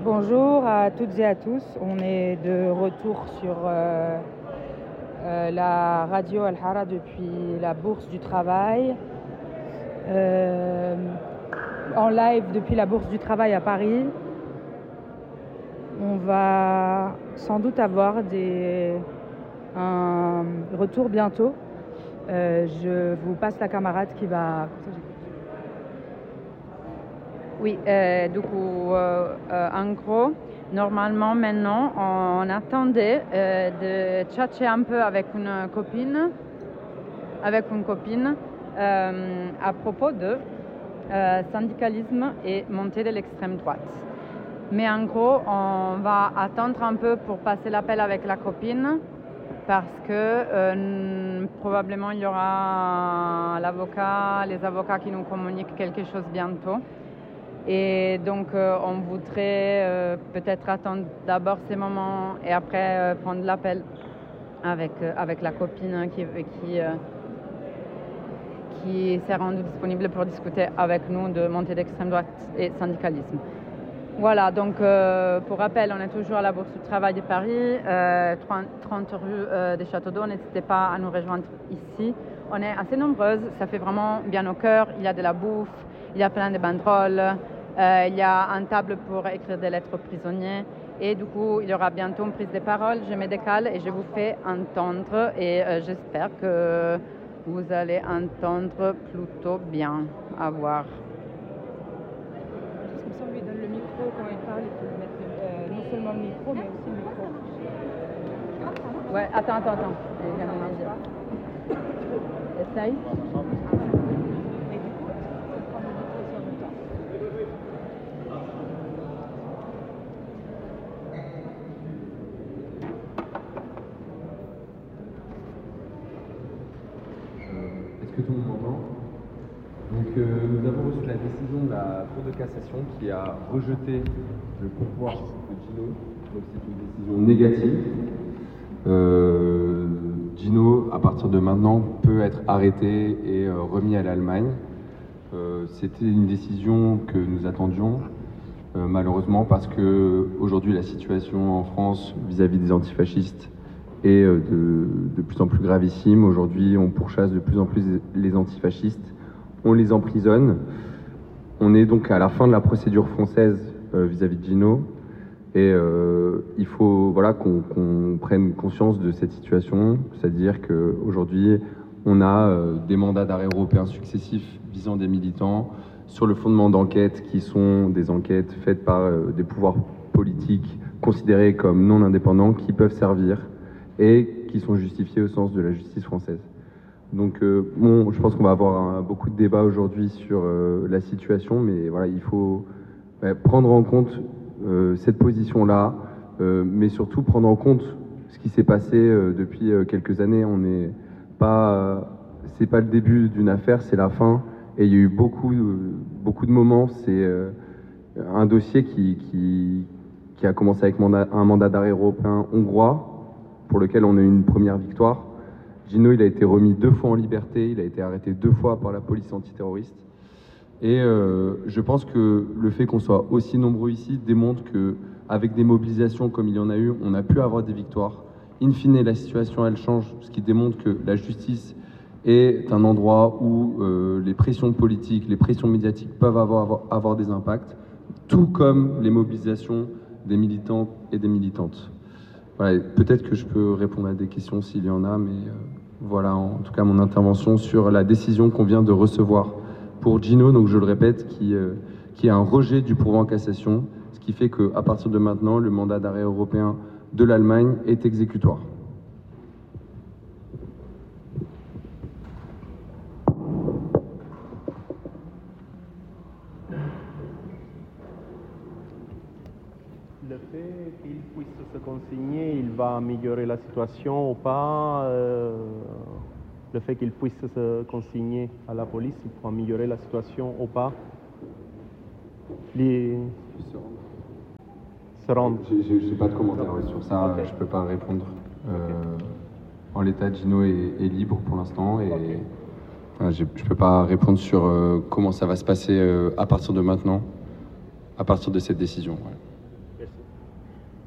Bonjour à toutes et à tous. On est de retour sur la radio Al-Hara depuis la Bourse du Travail, en live depuis la Bourse du Travail à Paris. On va sans doute avoir un retour bientôt. Je vous passe la camarade qui va... Oui, en gros, normalement maintenant, on attendait de tchatcher un peu avec une copine à propos de syndicalisme et montée de l'extrême droite. Mais en gros, on va attendre un peu pour passer l'appel avec la copine parce que probablement il y aura les avocats qui nous communiquent quelque chose bientôt. Et donc, on voudrait peut-être attendre d'abord ces moments et après prendre l'appel avec la copine qui s'est rendue disponible pour discuter avec nous de montée d'extrême droite et syndicalisme. Voilà, donc pour rappel, on est toujours à la Bourse du Travail de Paris, 30 rue des Châteaux d'Eau. N'hésitez pas à nous rejoindre ici. On est assez nombreuses, ça fait vraiment bien au cœur. Il y a de la bouffe, il y a plein de banderoles, il y a une table pour écrire des lettres aux prisonniers. Et du coup, il y aura bientôt une prise de parole. Je me décale et je vous fais entendre. Et j'espère que vous allez entendre plutôt bien. À voir. Comme ça, on lui donne le micro quand il parle. Il faut lui mettre non seulement le micro, mais aussi le micro. Ouais, attends. Essaye. Est-ce que tout le monde m'entend? Donc nous avons reçu la décision de la Cour de cassation qui a rejeté le pourvoi de Gino. Donc c'est une décision négative. Gino, à partir de maintenant, peut être arrêté et remis à l'Allemagne. C'était une décision que nous attendions, malheureusement, parce que aujourd'hui la situation en France vis-à-vis des antifascistes est de plus en plus gravissime. Aujourd'hui, on pourchasse de plus en plus les antifascistes, on les emprisonne. On est donc à la fin de la procédure française vis-à-vis de Gino, et il faut qu'on prenne conscience de cette situation, c'est-à-dire qu'aujourd'hui, on a des mandats d'arrêt européens successifs visant des militants sur le fondement d'enquêtes qui sont des enquêtes faites par des pouvoirs politiques considérés comme non indépendants, qui peuvent servir et qui sont justifiés au sens de la justice française. Donc je pense qu'on va avoir beaucoup de débats aujourd'hui sur la situation, mais voilà, il faut prendre en compte cette position-là, mais surtout prendre en compte ce qui s'est passé depuis quelques années. C'est pas le début d'une affaire, c'est la fin, et il y a eu beaucoup de moments. C'est un dossier qui a commencé avec un mandat d'arrêt européen hongrois, pour lequel on a eu une première victoire. Gino, il a été remis 2 fois en liberté, il a été arrêté 2 fois par la police antiterroriste. Et je pense que le fait qu'on soit aussi nombreux ici démontre qu'avec des mobilisations comme il y en a eu, on a pu avoir des victoires. In fine, la situation, elle change, ce qui démontre que la justice est un endroit où les pressions politiques, les pressions médiatiques peuvent avoir des impacts, tout comme les mobilisations des militants et des militantes. Voilà, peut-être que je peux répondre à des questions s'il y en a, mais voilà en tout cas mon intervention sur la décision qu'on vient de recevoir pour Gino, donc je le répète, qui est un rejet du pourvoi en cassation, ce qui fait qu'à partir de maintenant, le mandat d'arrêt européen de l'Allemagne est exécutoire. Le fait qu'il puisse se consigner, il va améliorer la situation ou pas? Le fait qu'il puisse se consigner à la police, il peut améliorer la situation ou pas? Se rendre. Je n'ai pas de commentaire sur ça, okay. Je ne peux pas répondre. En l'état, Gino est libre pour l'instant et je ne peux pas répondre sur comment ça va se passer à partir de maintenant, à partir de cette décision. Ouais. Merci.